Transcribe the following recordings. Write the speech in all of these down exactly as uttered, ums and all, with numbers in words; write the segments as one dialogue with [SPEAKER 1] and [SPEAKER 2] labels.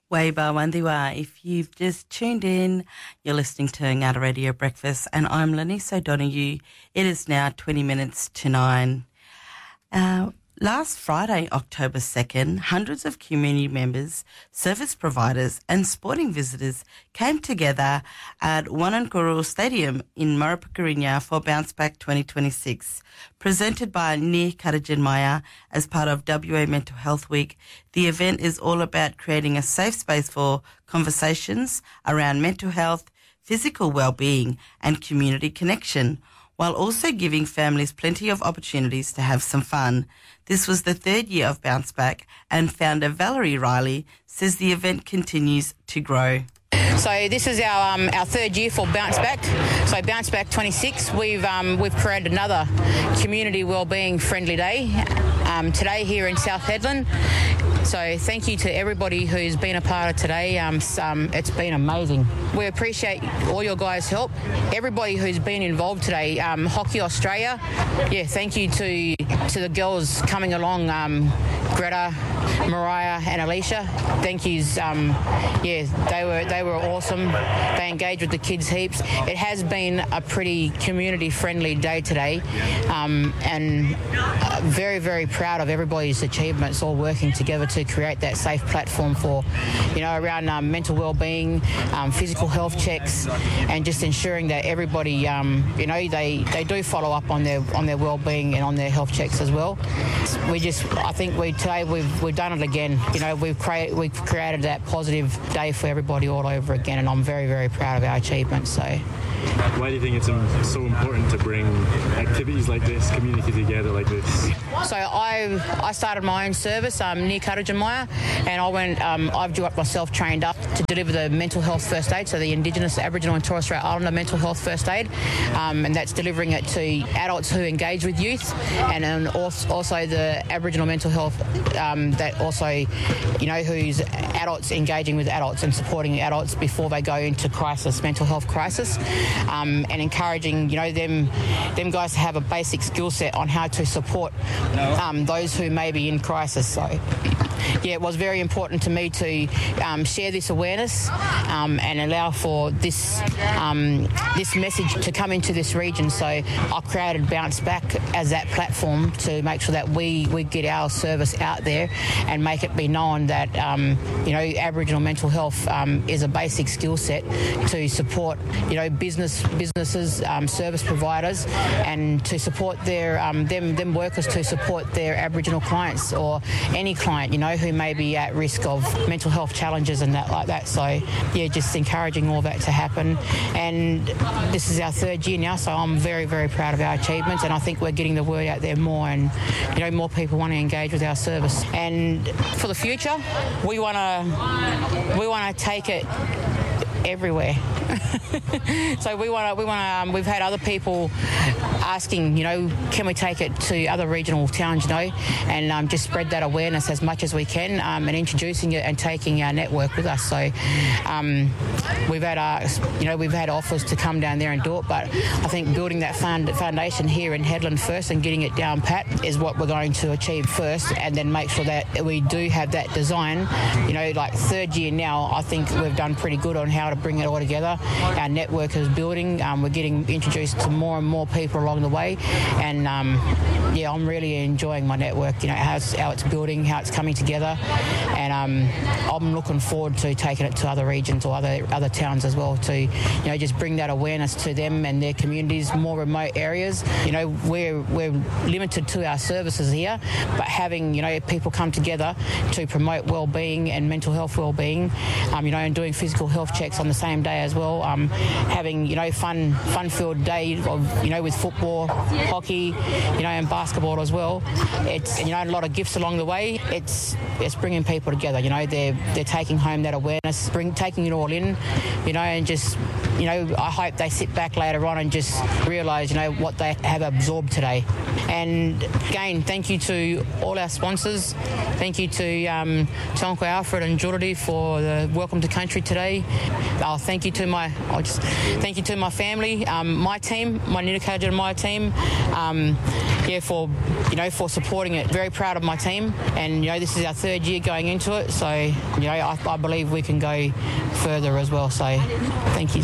[SPEAKER 1] Waiba Wandiwa. If you've just tuned in, you're listening to Ngata Radio Breakfast, and I'm Lanice O'Donoghue. It is now twenty minutes to nine. Uh, last Friday, October second, hundreds of community members, service providers and sporting visitors came together at Wananguru Stadium in Murrupakarinya for Bounce Back twenty twenty-six. Presented by Ni Karajanmaya as part of W A Mental Health Week, the event is all about creating a safe space for conversations around mental health, physical well-being and community connection, while also giving families plenty of opportunities to have some fun. This was the third year of Bounce Back, and founder Valerie Riley says the event continues to grow.
[SPEAKER 2] So this is our um, our third year for Bounce Back. So Bounce Back twenty-six, we've um, we've created another community wellbeing friendly day um, today here in South Hedland. So thank you to everybody who's been a part of today. Um, um, it's been amazing. We appreciate all your guys' help. Everybody who's been involved today. Um, Hockey Australia, yeah, thank you to to the girls coming along. Um, Greta, Mariah, and Alicia. Thank yous. Um, yeah, they were they were awesome. They engaged with the kids heaps. It has been a pretty community-friendly day today, um, and uh, very very proud of everybody's achievements, all working together to create that safe platform for, you know, around um, mental well-being, um, physical health checks, and just ensuring that everybody, um, you know, they, they do follow up on their on their well-being and on their health checks as well. We just, I think we today we've we've done it again. You know, we've created we've created that positive day for everybody all over again, and I'm very very proud of our achievements. So.
[SPEAKER 3] Why do you think it's so important to bring activities like this, community together like this?
[SPEAKER 2] So I I started my own service um, near Karajanmaya, and I went. Um, I've drew up myself, trained up to deliver the mental health first aid, so the Indigenous, Aboriginal, and Torres Strait Islander mental health first aid, um, and that's delivering it to adults who engage with youth, and then also the Aboriginal mental health um, that also, you know, who's adults engaging with adults and supporting adults before they go into crisis, mental health crisis. Um, and encouraging, you know, them them guys to have a basic skill set on how to support um, those who may be in crisis. So, yeah, it was very important to me to um, share this awareness um, and allow for this um, this message to come into this region. So I created Bounce Back as that platform to make sure that we, we get our service out there and make it be known that, um, you know, Aboriginal mental health um, is a basic skill set to support, you know, business businesses, um, service providers, and to support their um, them them workers to support their Aboriginal clients or any client, you know, who may be at risk of mental health challenges and that like that. So yeah, just encouraging all that to happen. And this is our third year now, so I'm very very proud of our achievements, and I think we're getting the word out there more, and you know, more people want to engage with our service. And for the future, we want to we want to take it everywhere. So we want to, we want to, um, we've had other people asking, you know, can we take it to other regional towns, you know, and um, just spread that awareness as much as we can, um, and introducing it and taking our network with us. So um, we've had, uh, you know, we've had offers to come down there and do it, but I think building that fund, foundation here in Hedland first and getting it down pat is what we're going to achieve first, and then make sure that we do have that design. You know, like third year now, I think we've done pretty good on how to bring it all together. Our network is building. Um, we're getting introduced to more and more people along the way, and um, yeah, I'm really enjoying my network. You know, how it's, how it's building, how it's coming together, and um, I'm looking forward to taking it to other regions or other other towns as well. To, you know, just bring that awareness to them and their communities, more remote areas. You know, we're we're limited to our services here, but having, you know, people come together to promote well-being and mental health well-being, um, you know, and doing physical health checks on the same day as well. Um, having, you know, fun fun-filled day of, you know, with football, hockey, you know, and basketball as well. It's, you know, a lot of gifts along the way. It's it's bringing people together. You know, they're they're taking home that awareness, bring taking it all in, you know, and just you know, I hope they sit back later on and just realise, you know, what they have absorbed today. And again, thank you to all our sponsors. Thank you to um, Tonko Alfred and Jordy for the welcome to country today. Oh, thank you to my, I'll just thank you to my family, um, my team, my Nirakaja and my team. Um, yeah, for you know, for supporting it. Very proud of my team, and you know, this is our third year going into it. So you know, I, I believe we can go further as well. So thank you.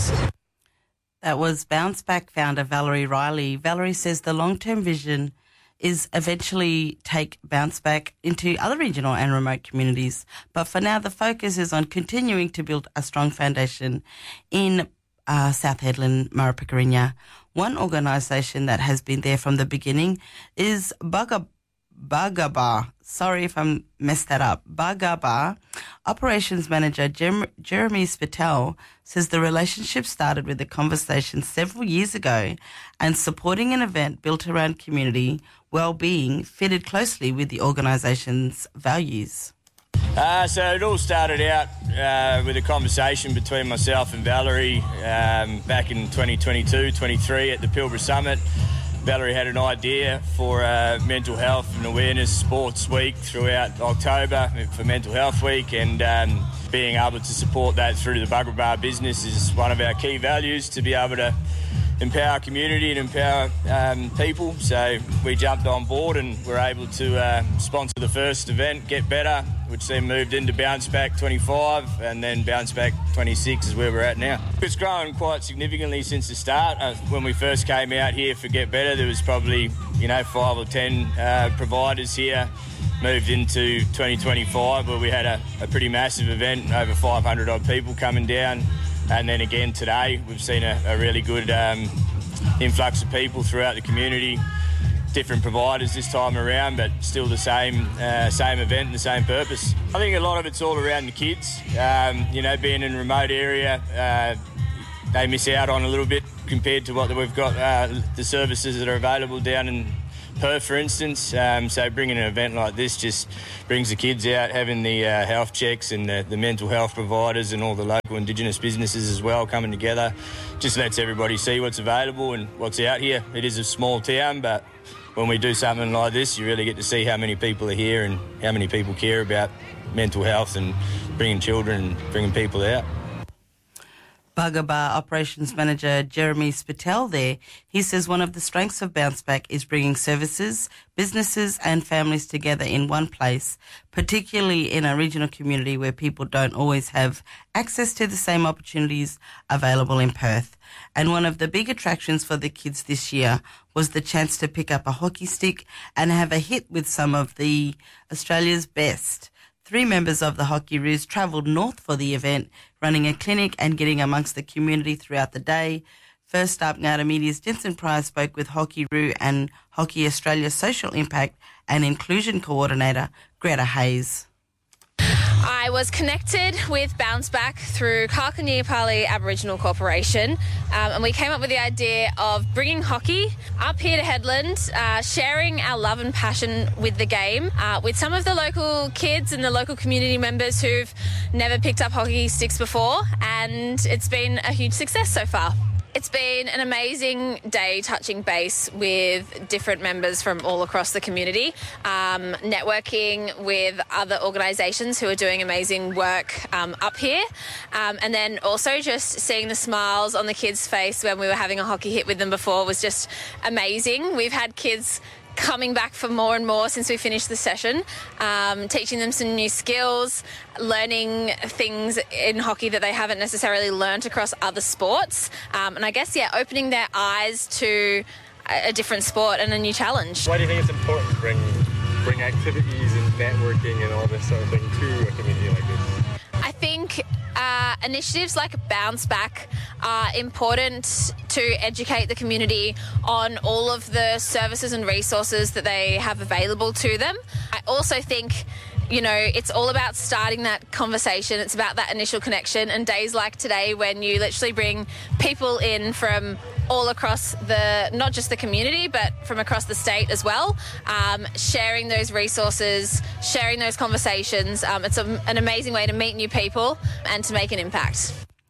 [SPEAKER 1] That was Bounce Back founder Valerie Riley. Valerie says the long-term vision is eventually take Bounce Back into other regional and remote communities. But for now, the focus is on continuing to build a strong foundation in uh, South Hedland, Marapakarinya. One organisation that has been there from the beginning is Bugga, Buggabar. Sorry if I messed that up. Buggabar. Operations Manager Jer- Jeremy Spatel says the relationship started with a conversation several years ago, and supporting an event built around community well-being fitted closely with the organisation's values.
[SPEAKER 4] Uh, so it all started out uh, with a conversation between myself and Valerie um, back in twenty twenty-two twenty-three at the Pilbara Summit. Valerie had an idea for uh, mental health and awareness sports week throughout October for Mental Health Week, and um, being able to support that through the Buggabar business is one of our key values, to be able to empower community and empower um, people. So we jumped on board and were able to uh, sponsor the first event, Get Better, which then moved into Bounce Back twenty-five, and then Bounce Back twenty-six is where we're at now. It's grown quite significantly since the start. Uh, when we first came out here for Get Better, there was probably, you know, five or ten uh, providers here. Moved into twenty twenty-five, where we had a, a pretty massive event, over five hundred odd people coming down. And then again today, we've seen a, a really good um, influx of people throughout the community. Different providers this time around, but still the same uh, same event and the same purpose. I think a lot of it's all around the kids. Um, you know, being in a remote area, uh, they miss out on a little bit compared to what we've got, uh, the services that are available down in Perth, for instance. Um, so bringing an event like this just brings the kids out, having the uh, health checks and the, the mental health providers and all the local Indigenous businesses as well coming together. Just lets everybody see what's available and what's out here. It is a small town, but when we do something like this, you really get to see how many people are here and how many people care about mental health and bringing children and bringing people out.
[SPEAKER 1] Buggabar Operations Manager Jeremy Spatel there. He says one of the strengths of Bounce Back is bringing services, businesses and families together in one place, particularly in a regional community where people don't always have access to the same opportunities available in Perth. And one of the big attractions for the kids this year was the chance to pick up a hockey stick and have a hit with some of the Australia's best. Three members of the Hockey Roos travelled north for the event, running a clinic and getting amongst the community throughout the day. First up, Ngada Media's Jensen Pryor spoke with Hockey Roo and Hockey Australia Social Impact and Inclusion Coordinator Greta Hayes.
[SPEAKER 5] I was connected with Bounce Back through Kalkanyapali Aboriginal Corporation, um, and we came up with the idea of bringing hockey up here to Hedland, uh, sharing our love and passion with the game uh, with some of the local kids and the local community members who've never picked up hockey sticks before, and it's been a huge success so far. It's been an amazing day touching base with different members from all across the community, um, networking with other organisations who are doing amazing work um, up here, um, and then also just seeing the smiles on the kids' face when we were having a hockey hit with them before was just amazing. We've had kids coming back for more and more since we finished the session, um, teaching them some new skills, learning things in hockey that they haven't necessarily learnt across other sports, um, and I guess, yeah, opening their eyes to a, a different sport and a new challenge.
[SPEAKER 3] Why do you think it's important to bring, bring activities and networking and all this sort of thing to a community like this?
[SPEAKER 5] I think uh, initiatives like Bounce Back are important to educate the community on all of the services and resources that they have available to them. I also think, you know, it's all about starting that conversation. It's about that initial connection, and days like today when you literally bring people in from all across the, not just the community, but from across the state as well, um, sharing those resources, sharing those conversations. Um, it's a, an amazing way to meet new people and to make an impact.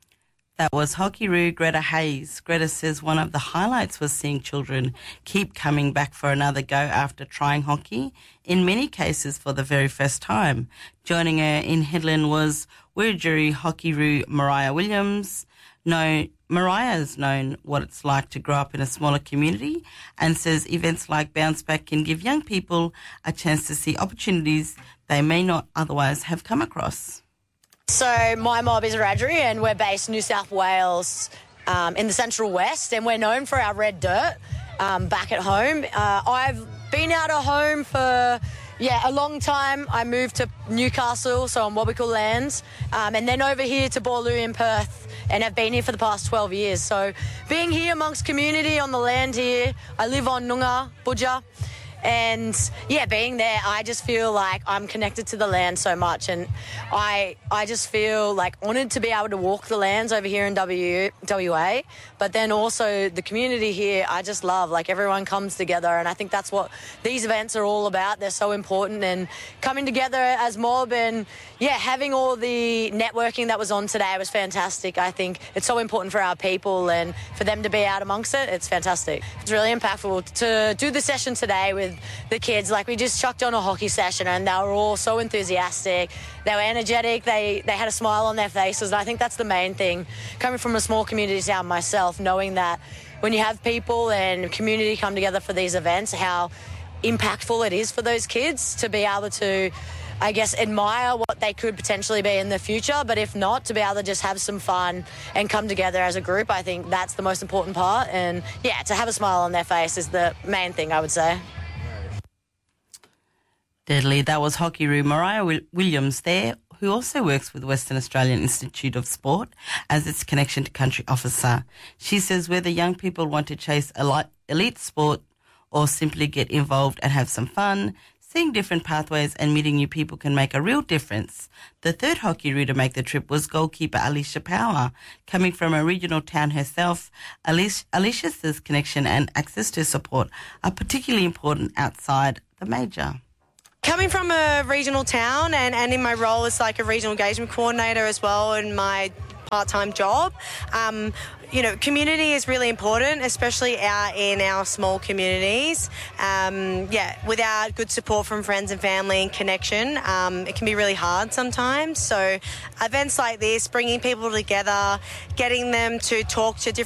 [SPEAKER 1] That was Hockey-roo Greta Hayes. Greta says one of the highlights was seeing children keep coming back for another go after trying hockey, in many cases for the very first time. Joining her in Hedland was Wiradjuri Hockey-roo Mariah Williams. No, Mariah's known what it's like to grow up in a smaller community and says events like Bounce Back can give young people a chance to see opportunities they may not otherwise have come across.
[SPEAKER 6] So my mob is Wiradjuri and we're based in New South Wales um, in the Central West, and we're known for our red dirt um, back at home. Uh, I've been out of home for, yeah, a long time. I moved to Newcastle, so on Wabakal lands, um, and then over here to Boorloo in Perth, and have been here for the past twelve years. So being here amongst community on the land here, I live on Noongar, Budja, and yeah, being there, I just feel like I'm connected to the land so much, and I I just feel like honoured to be able to walk the lands over here in W A, but then also the community here, I just love, like everyone comes together, and I think that's what these events are all about. They're so important, and coming together as mob, and yeah, having all the networking that was on today was fantastic. I think it's so important for our people, and for them to be out amongst it, it's fantastic. It's really impactful to do the session today with the kids. Like, we just chucked on a hockey session and they were all so enthusiastic. They were energetic. They they had a smile on their faces, and I think that's the main thing. Coming from a small community town myself, knowing that when you have people and community come together for these events, how impactful it is for those kids to be able to, I guess, admire what they could potentially be in the future, but if not, to be able to just have some fun and come together as a group. I think that's the most important part, and yeah, to have a smile on their face is the main thing, I would say.
[SPEAKER 1] Deadly. That was Hockey-roo Mariah Williams there, who also works with Western Australian Institute of Sport as its connection to country officer. She says whether young people want to chase elite sport or simply get involved and have some fun, seeing different pathways and meeting new people can make a real difference. The third Hockey-roo to make the trip was goalkeeper Alicia Power. Coming from a regional town herself, Alicia, Alicia says connection and access to support are particularly important outside the major.
[SPEAKER 7] Coming from a regional town and, and in my role as like a regional engagement coordinator as well in my part-time job, um, you know, community is really important, especially out in our small communities. Um, yeah, without good support from friends and family and connection, um, it can be really hard sometimes. So events like this, bringing people together, getting them to talk to different